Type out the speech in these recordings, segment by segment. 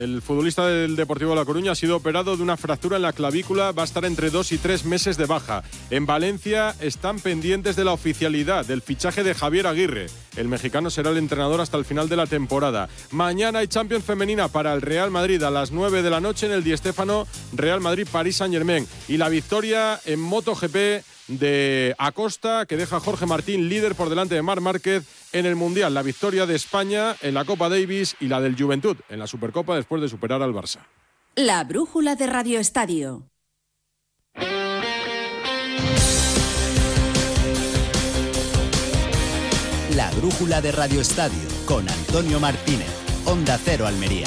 El futbolista del Deportivo La Coruña ha sido operado de una fractura en la clavícula, va a estar entre 2 y 3 meses de baja. En Valencia están pendientes de la oficialidad del fichaje de Javier Aguirre. El mexicano será el entrenador hasta el final de la temporada. Mañana hay Champions femenina para el Real Madrid a las 9 de la noche en el Di Stéfano, Real Madrid-Paris Saint-Germain. Y la victoria en MotoGP de Acosta, que deja a Jorge Martín líder por delante de Marc Márquez en el Mundial. La victoria de España en la Copa Davis y la del Juventud en la Supercopa después de superar al Barça. La brújula de Radio Estadio. La brújula de Radio Estadio con Antonio Martínez, Onda Cero Almería.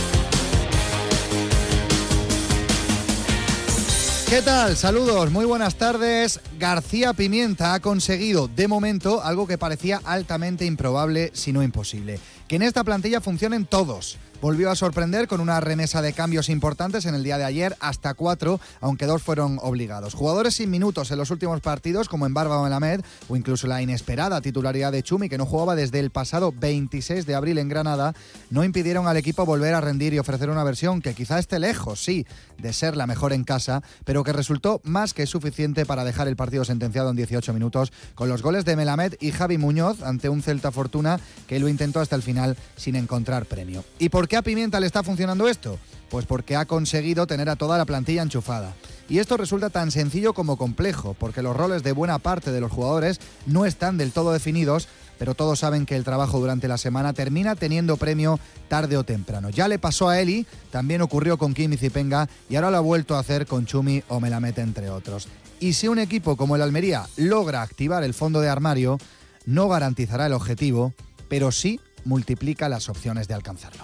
¿Qué tal? Saludos, muy buenas tardes. García Pimienta ha conseguido, de momento, algo que parecía altamente improbable, si no imposible. Que en esta plantilla funcionen todos. Volvió a sorprender con una remesa de cambios importantes en el día de ayer, hasta 4, aunque 2 fueron obligados. Jugadores sin minutos en los últimos partidos, como en Barba o Melamed, o incluso la inesperada titularidad de Chumi, que no jugaba desde el pasado 26 de abril en Granada, no impidieron al equipo volver a rendir y ofrecer una versión que quizá esté lejos, sí, de ser la mejor en casa, pero que resultó más que suficiente para dejar el partido sentenciado en 18 minutos, con los goles de Melamed y Javi Muñoz ante un Celta Fortuna que lo intentó hasta el final sin encontrar premio. ¿Y por qué a Pimienta le está funcionando esto? Pues porque ha conseguido tener a toda la plantilla enchufada. Y esto resulta tan sencillo como complejo, porque los roles de buena parte de los jugadores no están del todo definidos, pero todos saben que el trabajo durante la semana termina teniendo premio tarde o temprano. Ya le pasó a Eli, también ocurrió con Kim y Zipenga, y ahora lo ha vuelto a hacer con Chumi o Melamed, entre otros. Y si un equipo como el Almería logra activar el fondo de armario, no garantizará el objetivo, pero sí multiplica las opciones de alcanzarlo.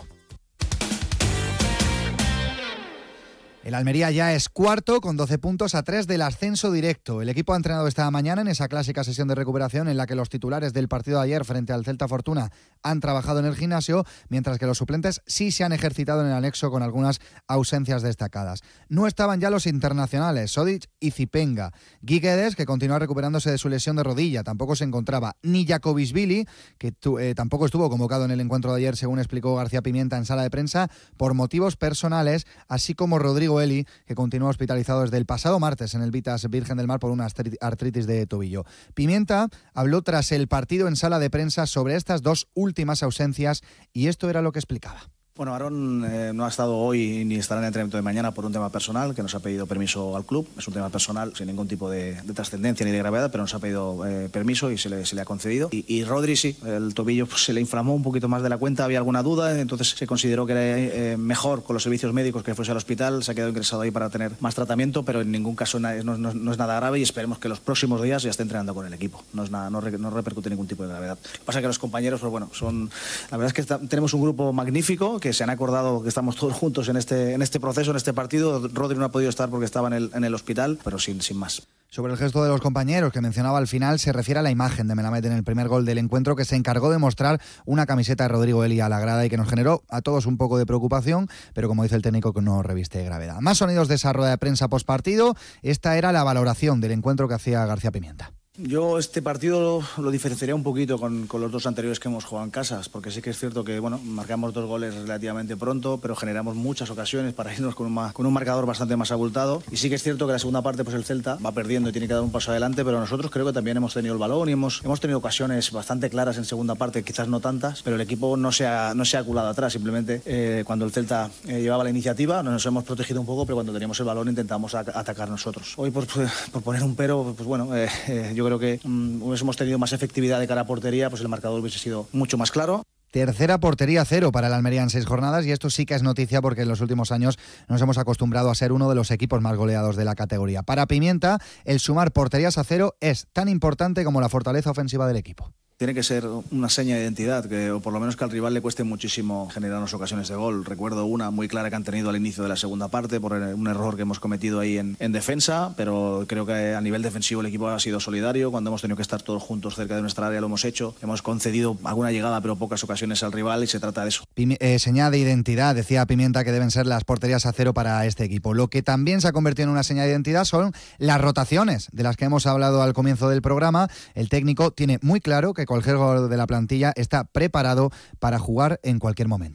El Almería ya es cuarto con 12 puntos a 3 del ascenso directo. El equipo ha entrenado esta mañana en esa clásica sesión de recuperación en la que los titulares del partido de ayer frente al Celta Fortuna han trabajado en el gimnasio, mientras que los suplentes sí se han ejercitado en el anexo con algunas ausencias destacadas. No estaban ya los internacionales, Sodic y Zipenga. Guiguedes, que continúa recuperándose de su lesión de rodilla, tampoco se encontraba. Ni Jacobisvili, que tampoco estuvo convocado en el encuentro de ayer, según explicó García Pimienta en sala de prensa, por motivos personales, así como Rodrigo Eli, que continúa hospitalizado desde el pasado martes en el Vitas Virgen del Mar por una artritis de tobillo. Pimienta habló tras el partido en sala de prensa sobre estas 2 últimas ausencias y esto era lo que explicaba. Bueno, Aarón no ha estado hoy ni estará en el entrenamiento de mañana por un tema personal, que nos ha pedido permiso al club. Es un tema personal, sin ningún tipo de trascendencia ni de gravedad, pero nos ha pedido permiso y se le ha concedido. Y Rodri sí, el tobillo pues, se le inflamó un poquito más de la cuenta, había alguna duda, entonces se consideró que era mejor con los servicios médicos que fuese al hospital, se ha quedado ingresado ahí para tener más tratamiento, pero en ningún caso no es nada grave y esperemos que los próximos días ya esté entrenando con el equipo. No repercute ningún tipo de gravedad. Lo que pasa es que los compañeros, pues bueno, la verdad es que tenemos un grupo magnífico, que se han acordado que estamos todos juntos en este proceso, en este partido. Rodri no ha podido estar porque estaba en el hospital, pero sin más. Sobre el gesto de los compañeros que mencionaba al final, se refiere a la imagen de Melamed en el primer gol del encuentro, que se encargó de mostrar una camiseta de Rodrigo Eli a la grada y que nos generó a todos un poco de preocupación, pero como dice el técnico, que no reviste gravedad. Más sonidos de esa rueda de prensa postpartido. Esta era la valoración del encuentro que hacía García Pimienta. Yo este partido lo diferenciaría un poquito con los 2 anteriores que hemos jugado en casas, porque sí que es cierto que bueno, marcamos 2 goles relativamente pronto, pero generamos muchas ocasiones para irnos con un marcador bastante más abultado. Y sí que es cierto que la segunda parte pues el Celta va perdiendo y tiene que dar un paso adelante, pero nosotros creo que también hemos tenido el balón y hemos tenido ocasiones bastante claras en segunda parte, quizás no tantas, pero el equipo no se ha culado atrás. Simplemente cuando el Celta llevaba la iniciativa nos hemos protegido un poco, pero cuando teníamos el balón intentamos atacar nosotros. Hoy por poner un pero, pues bueno, yo creo que hubiésemos tenido más efectividad de cara a portería, pues el marcador hubiese sido mucho más claro. Tercera portería 0 para el Almería en 6 jornadas y esto sí que es noticia porque en los últimos años nos hemos acostumbrado a ser uno de los equipos más goleados de la categoría. Para Pimienta, el sumar porterías a 0 es tan importante como la fortaleza ofensiva del equipo. Tiene que ser una seña de identidad, o por lo menos que al rival le cueste muchísimo generarnos ocasiones de gol. Recuerdo una muy clara que han tenido al inicio de la segunda parte por un error que hemos cometido ahí en defensa, pero creo que a nivel defensivo el equipo ha sido solidario. Cuando hemos tenido que estar todos juntos cerca de nuestra área lo hemos hecho. Hemos concedido alguna llegada, pero pocas ocasiones al rival y se trata de eso. Señal de identidad, decía Pimienta, que deben ser las porterías a 0 para este equipo. Lo que también se ha convertido en una señal de identidad son las rotaciones, de las que hemos hablado al comienzo del programa. El técnico tiene muy claro que cualquier jugador de la plantilla está preparado para jugar en cualquier momento.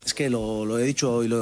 Es que lo he dicho y lo